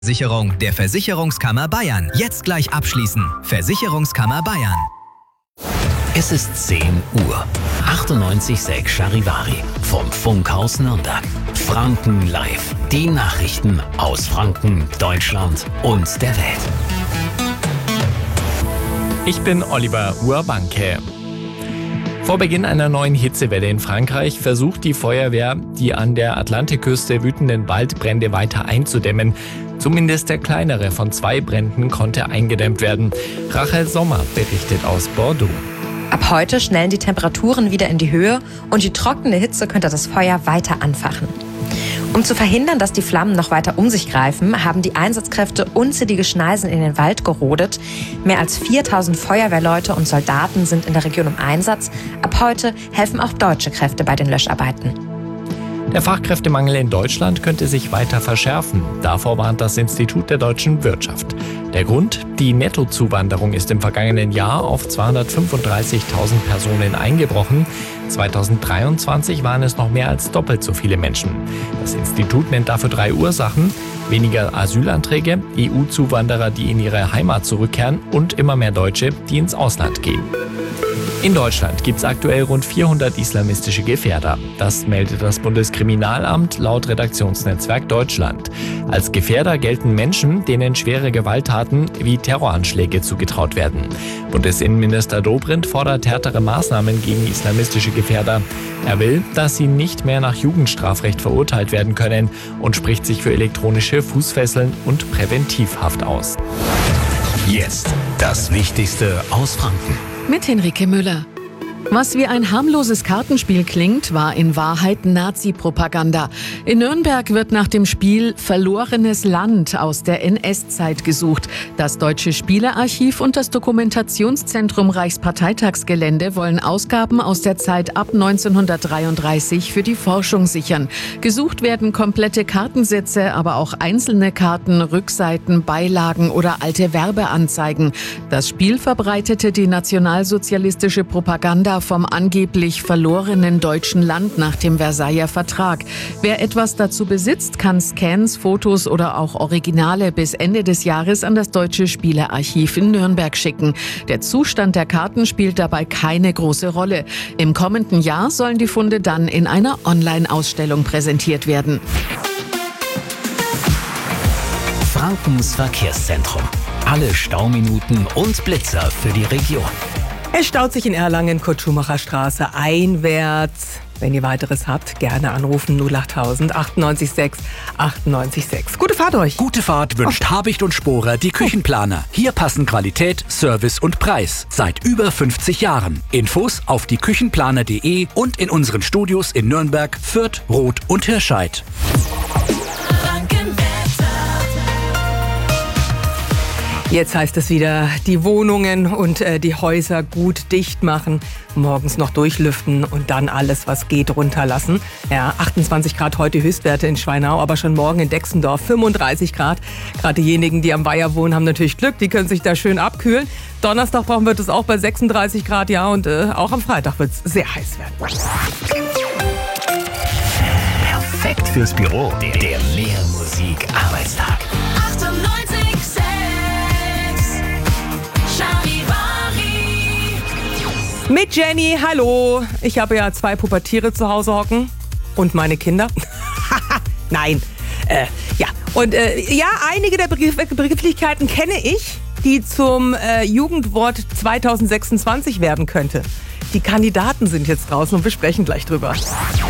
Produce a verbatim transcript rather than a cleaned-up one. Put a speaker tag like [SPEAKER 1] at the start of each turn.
[SPEAKER 1] Sicherung der Versicherungskammer Bayern. Jetzt gleich abschließen. Versicherungskammer Bayern.
[SPEAKER 2] Es ist zehn Uhr. achtundneunzig Komma sechs Charivari vom Funkhaus Nürnberg. Franken live. Die Nachrichten aus Franken, Deutschland und der Welt.
[SPEAKER 3] Ich bin Oliver Urbanke. Vor Beginn einer neuen Hitzewelle in Frankreich versucht die Feuerwehr, die an der Atlantikküste wütenden Waldbrände weiter einzudämmen. Zumindest der kleinere von zwei Bränden konnte eingedämmt werden. Rachel Sommer berichtet aus Bordeaux.
[SPEAKER 4] Ab heute schnellen die Temperaturen wieder in die Höhe und die trockene Hitze könnte das Feuer weiter anfachen. Um zu verhindern, dass die Flammen noch weiter um sich greifen, haben die Einsatzkräfte unzählige Schneisen in den Wald gerodet. Mehr als viertausend Feuerwehrleute und Soldaten sind in der Region im Einsatz. Ab heute helfen auch deutsche Kräfte bei den Löscharbeiten.
[SPEAKER 3] Der Fachkräftemangel in Deutschland könnte sich weiter verschärfen. Davor warnt das Institut der deutschen Wirtschaft. Der Grund? Die Nettozuwanderung ist im vergangenen Jahr auf zweihundertfünfunddreißigtausend Personen eingebrochen. zweitausenddreiundzwanzig waren es noch mehr als doppelt so viele Menschen. Das Institut nennt dafür drei Ursachen: weniger Asylanträge, E U-Zuwanderer, die in ihre Heimat zurückkehren und immer mehr Deutsche, die ins Ausland gehen. In Deutschland gibt es aktuell rund vierhundert islamistische Gefährder. Das meldet das Bundeskriminalamt laut Redaktionsnetzwerk Deutschland. Als Gefährder gelten Menschen, denen schwere Gewalttaten wie Terroranschläge zugetraut werden. Bundesinnenminister Dobrindt fordert härtere Maßnahmen gegen islamistische Gefährder. Er will, dass sie nicht mehr nach Jugendstrafrecht verurteilt werden können und spricht sich für elektronische Fußfesseln und Präventivhaft aus.
[SPEAKER 2] Jetzt das Wichtigste aus Franken.
[SPEAKER 5] Mit Henrike Müller. Was wie ein harmloses Kartenspiel klingt, war in Wahrheit Nazi-Propaganda. In Nürnberg wird nach dem Spiel Verlorenes Land aus der N S-Zeit gesucht. Das Deutsche Spielearchiv und das Dokumentationszentrum Reichsparteitagsgelände wollen Ausgaben aus der Zeit ab neunzehnhundertdreiunddreißig für die Forschung sichern. Gesucht werden komplette Kartensätze, aber auch einzelne Karten, Rückseiten, Beilagen oder alte Werbeanzeigen. Das Spiel verbreitete die nationalsozialistische Propaganda vom angeblich verlorenen deutschen Land nach dem Versailler Vertrag. Wer etwas dazu besitzt, kann Scans, Fotos oder auch Originale bis Ende des Jahres an das Deutsche Spielearchiv in Nürnberg schicken. Der Zustand der Karten spielt dabei keine große Rolle. Im kommenden Jahr sollen die Funde dann in einer Online-Ausstellung präsentiert werden.
[SPEAKER 2] Frankens Verkehrszentrum. Alle Stauminuten und Blitzer für die Region.
[SPEAKER 6] Es staut sich in Erlangen, Kurt-Schumacher-Straße einwärts. Wenn ihr weiteres habt, gerne anrufen null achttausend achtundneunzig sechs achtundneunzig sechs. Gute Fahrt euch.
[SPEAKER 7] Gute Fahrt wünscht oh. Habicht und Sporer, die Küchenplaner. Hier passen Qualität, Service und Preis. Seit über fünfzig Jahren. Infos auf die küchenplaner punkt de und in unseren Studios in Nürnberg, Fürth, Roth und Hirscheid.
[SPEAKER 6] Jetzt heißt es wieder, die Wohnungen und äh, die Häuser gut dicht machen, morgens noch durchlüften und dann alles, was geht, runterlassen. Ja, achtundzwanzig Grad heute Höchstwerte in Schweinau, aber schon morgen in Dexendorf fünfunddreißig Grad. Gerade diejenigen, die am Weiher wohnen, haben natürlich Glück, die können sich da schön abkühlen. Donnerstag brauchen wir das auch bei sechsunddreißig Grad, ja, und äh, auch am Freitag wird es sehr heiß werden.
[SPEAKER 2] Perfekt fürs Büro. Der, der Mehrmusik-Arbeitstag.
[SPEAKER 6] Mit Jenny, hallo. Ich habe ja zwei Pubertiere zu Hause hocken und meine Kinder. Nein, äh, ja. Und äh, ja, einige der Begriff Begrifflichkeiten kenne ich, die zum äh, Jugendwort zweitausendsechsundzwanzig werden könnte. Die Kandidaten sind jetzt draußen und wir sprechen gleich drüber.